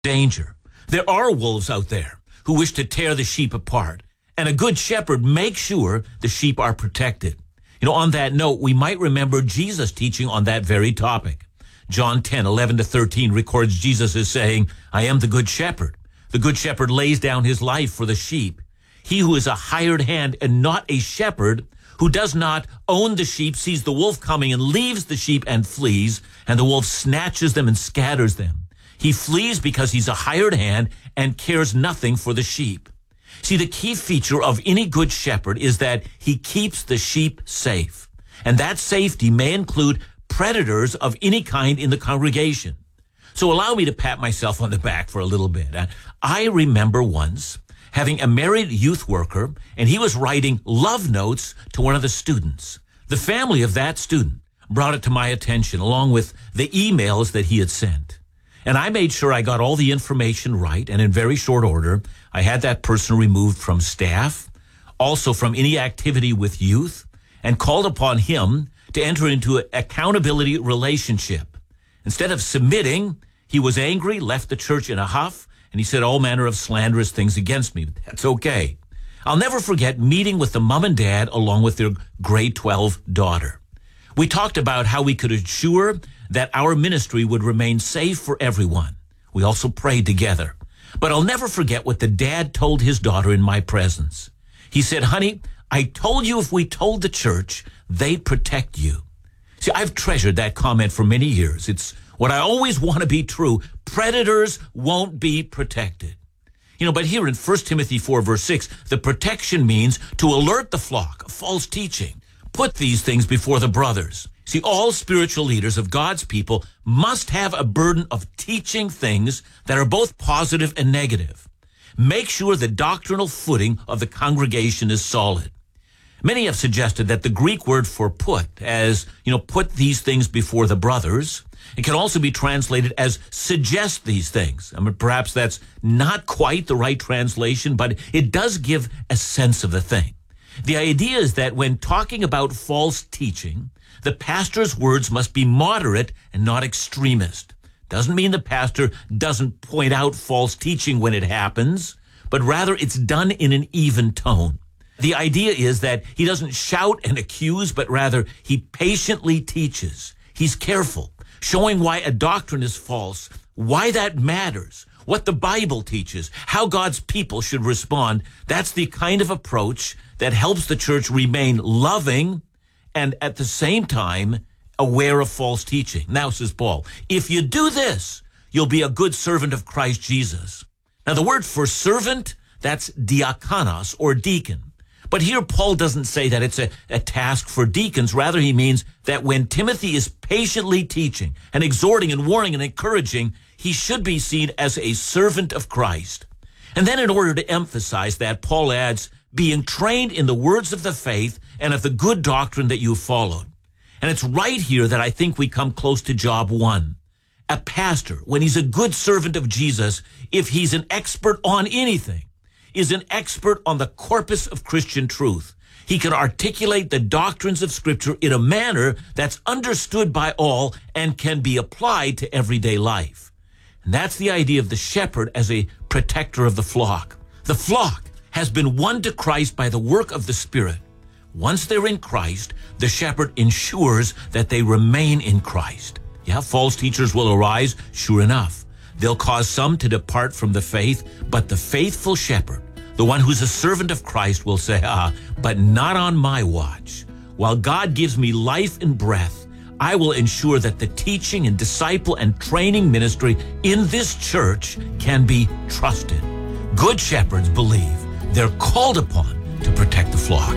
danger. There are wolves out there who wish to tear the sheep apart, and a good shepherd makes sure the sheep are protected. On that note, we might remember Jesus' teaching on that very topic. John 10:11-13 records Jesus as saying, "I am the good shepherd. The good shepherd lays down his life for the sheep. He who is a hired hand and not a shepherd, who does not own the sheep, sees the wolf coming and leaves the sheep and flees, and the wolf snatches them and scatters them. He flees because he's a hired hand and cares nothing for the sheep." See, the key feature of any good shepherd is that he keeps the sheep safe. And that safety may include predators of any kind in the congregation. So allow me to pat myself on the back for a little bit. I remember once having a married youth worker, and he was writing love notes to one of the students. The family of that student brought it to my attention, along with the emails that he had sent. And I made sure I got all the information right, and in very short order, I had that person removed from staff, also from any activity with youth, and called upon him to enter into an accountability relationship. Instead of submitting, he was angry, left the church in a huff, and he said all manner of slanderous things against me. But that's okay. I'll never forget meeting with the mom and dad along with their grade 12 daughter. We talked about how we could ensure that our ministry would remain safe for everyone. We also prayed together. But I'll never forget what the dad told his daughter in my presence. He said, "Honey, I told you if we told the church, they'd protect you." See, I've treasured that comment for many years. It's what I always want to be true. Predators won't be protected. But here in 1 Timothy 4, verse 6, the protection means to alert the flock of false teaching. Put these things before the brothers. See, all spiritual leaders of God's people must have a burden of teaching things that are both positive and negative. Make sure the doctrinal footing of the congregation is solid. Many have suggested that the Greek word for put, as, put these things before the brothers, it can also be translated as suggest these things. Perhaps that's not quite the right translation, but it does give a sense of the thing. The idea is that when talking about false teaching, the pastor's words must be moderate and not extremist. Doesn't mean the pastor doesn't point out false teaching when it happens, but rather it's done in an even tone. The idea is that he doesn't shout and accuse, but rather he patiently teaches. He's careful, showing why a doctrine is false, why that matters, what the Bible teaches, how God's people should respond. That's the kind of approach that helps the church remain loving and at the same time aware of false teaching. Now, says Paul, if you do this, you'll be a good servant of Christ Jesus. Now, the word for servant, that's diakonos or deacon. But here Paul doesn't say that it's a task for deacons. Rather, he means that when Timothy is patiently teaching and exhorting and warning and encouraging, he should be seen as a servant of Christ. And then in order to emphasize that, Paul adds, being trained in the words of the faith and of the good doctrine that you followed. And it's right here that I think we come close to job one. A pastor, when he's a good servant of Jesus, if he's an expert on anything, is an expert on the corpus of Christian truth. He can articulate the doctrines of Scripture in a manner that's understood by all and can be applied to everyday life. And that's the idea of the shepherd as a protector of the flock. The flock has been won to Christ by the work of the Spirit. Once they're in Christ, the shepherd ensures that they remain in Christ. Yeah, false teachers will arise, sure enough. They'll cause some to depart from the faith, but the faithful shepherd, the one who's a servant of Christ, will say, but not on my watch. While God gives me life and breath, I will ensure that the teaching and disciple and training ministry in this church can be trusted. Good shepherds believe they're called upon to protect the flock.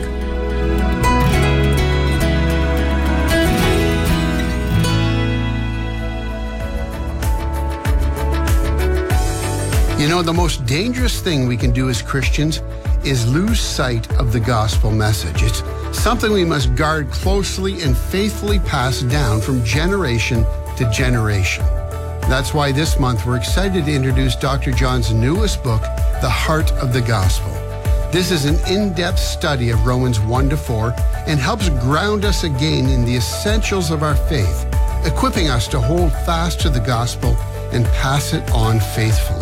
The most dangerous thing we can do as Christians is lose sight of the gospel message. It's something we must guard closely and faithfully pass down from generation to generation. That's why this month we're excited to introduce Dr. John's newest book, The Heart of the Gospel. This is an in-depth study of Romans 1-4 and helps ground us again in the essentials of our faith, equipping us to hold fast to the gospel and pass it on faithfully.